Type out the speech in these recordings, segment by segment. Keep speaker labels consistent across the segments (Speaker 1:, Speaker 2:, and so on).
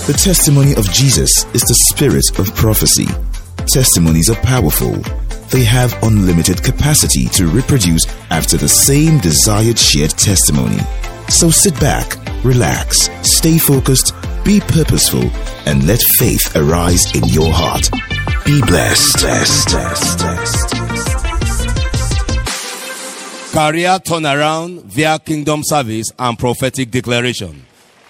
Speaker 1: The testimony of Jesus is the spirit of prophecy. Testimonies are powerful. They have unlimited capacity to reproduce after the same desired shared testimony. So sit back, relax, stay focused, be purposeful, and let faith arise in your heart. Be blessed.
Speaker 2: Career turnaround via kingdom service and prophetic declaration.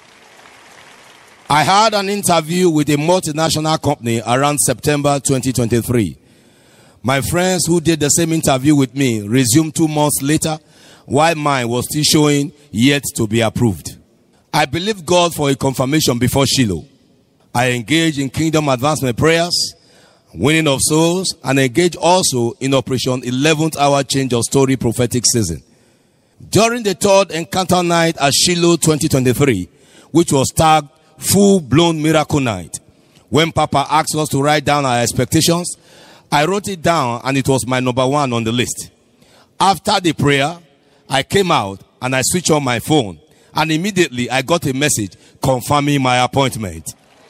Speaker 2: I had an interview with a multinational company around September 2023. My friends who did the same interview with me resumed 2 months later, while mine was still showing yet to be approved. I believed God for a confirmation before Shiloh. I engaged in kingdom advancement prayers, winning of souls, and engaged also in Operation 11th Hour Change of Story prophetic season. During the third encounter night at Shiloh 2023, which was tagged Full-Blown Miracle Night, when Papa asked us to write down our expectations, I wrote it down and it was my number 1 on the list. After the prayer, I came out and I switched on my phone, and immediately I got a message confirming my appointment.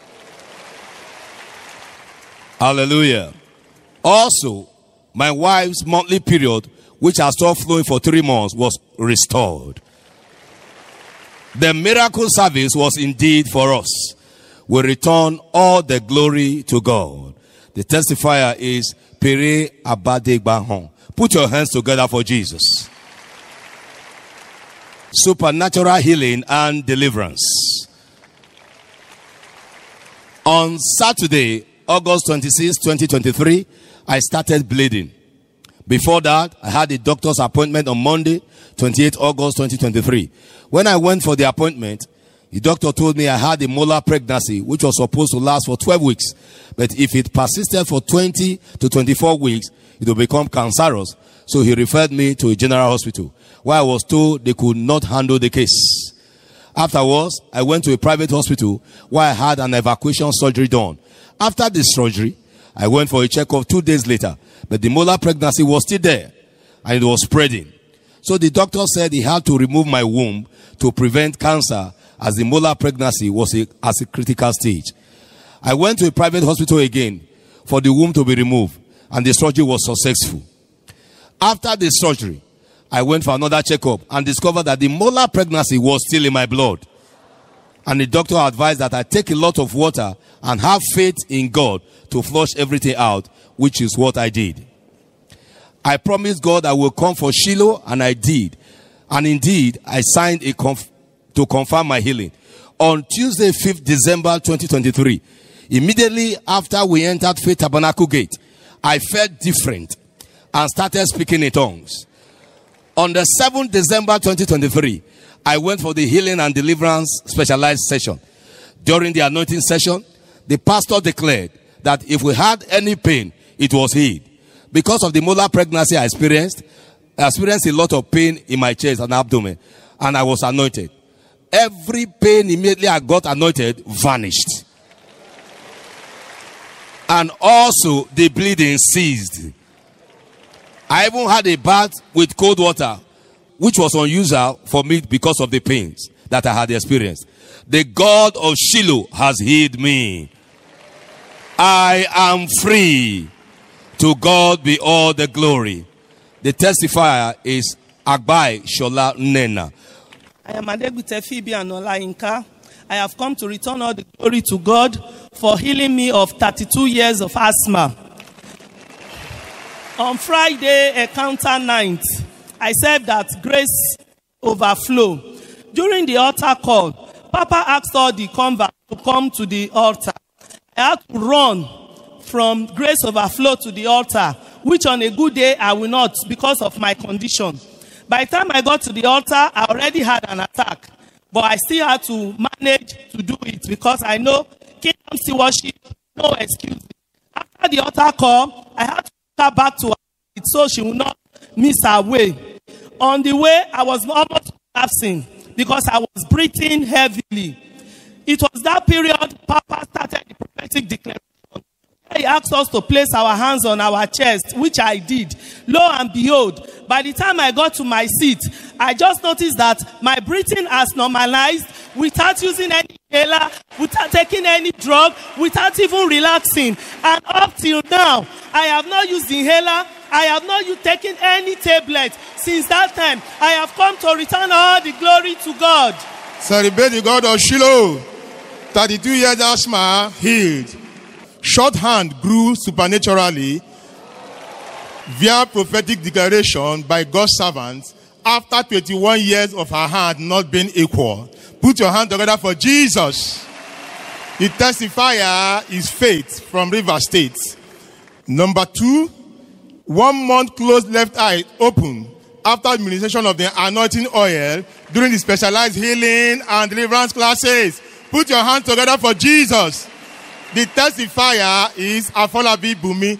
Speaker 2: Hallelujah. Also, my wife's monthly period, which has stopped flowing for 3 months, was restored. The miracle service was indeed for us. We return all the glory to God. The testifier is Pere Abadegbahon. Put your hands together for Jesus. Supernatural healing and deliverance. On Saturday, August 26, 2023, I started bleeding. Before that, I had a doctor's appointment on Monday, 28 August 2023. When I went for the appointment, the doctor told me I had a molar pregnancy, which was supposed to last for 12 weeks. But if it persisted for 20 to 24 weeks, it would become cancerous. So he referred me to a general hospital, where I was told they could not handle the case. Afterwards, I went to a private hospital where I had an evacuation surgery done. After the surgery, I went for a checkup 2 days later, but the molar pregnancy was still there and it was spreading. So the doctor said he had to remove my womb to prevent cancer, as the molar pregnancy was at a critical stage. I went to a private hospital again for the womb to be removed, and the surgery was successful. After the surgery, I went for another checkup and discovered that the molar pregnancy was still in my blood. And the doctor advised that I take a lot of water and have faith in God to flush everything out, which is what I did. I promised God I will come for Shiloh, and I did. And indeed, I signed to confirm my healing. On Tuesday, 5th December 2023, immediately after we entered Faith Tabernacle Gate, I felt different and started speaking in tongues. On the 7th December 2023, I went for the healing and deliverance specialized session. During the anointing session, the pastor declared that if we had any pain, it was healed. Because of the molar pregnancy I experienced a lot of pain in my chest and abdomen, and I was anointed. Every pain immediately I got anointed vanished. And also the bleeding ceased. I even had a bath with cold water, which was unusual for me because of the pains that I had experienced. The God of Shiloh has healed me. I am free. To God be all the glory. The testifier is Agbai Shola Nena.
Speaker 3: I am Adegbite Phoebe Anola Inka. I have come to return all the glory to God for healing me of 32 years of asthma. On Friday, encounter night, I said that grace overflow. During the altar call, Papa asked all the converts to come to the altar. I had to run from grace overflow to the altar, which on a good day I will not because of my condition. By the time I got to the altar, I already had an attack, but I still had to manage to do it because I know kingdom still worship, no excuse. After the altar call, I had to take her back to her seat so she will not miss her way. On the way, I was almost collapsing because I was breathing heavily. It was that period Papa started the prophetic declaration. he asked us to place our hands on our chest, which I did. Lo and behold, by the time I got to my seat, I just noticed that my breathing has normalized without using any inhaler, without taking any drug, without even relaxing. And up till now, I have not used the inhaler. I have not taken any tablet. Since that time, I have come to return all the glory to God.
Speaker 4: Celebrate the God of Shiloh. 32 years asthma healed. Short hand grew supernaturally via prophetic declaration by God's servants after 21 years of her hand not being equal. Put your hand together for Jesus. The testifier is Faith from River State. Number 2, 1 month closed left eye open after administration of the anointing oil during the specialized healing and deliverance classes. Put your hands together for Jesus. The testifier is Afolabi Bumi.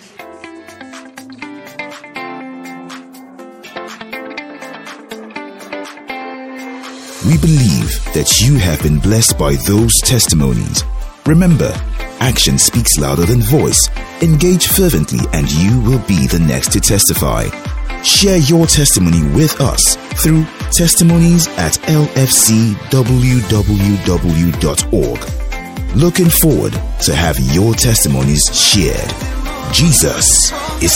Speaker 1: We believe that you have been blessed by those testimonies. Remember, action speaks louder than voice. Engage fervently and you will be the next to testify. Share your testimony with us through testimonies@lfcwww.org. Looking forward to have your testimonies shared. Jesus is